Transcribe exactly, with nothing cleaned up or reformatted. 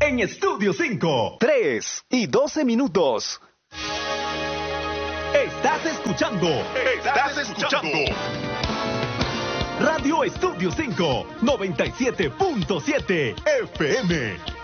en Estudio cinco. tres y doce minutos. Estás escuchando. Estás escuchando. Radio Estudio cinco, noventa y siete punto siete F M.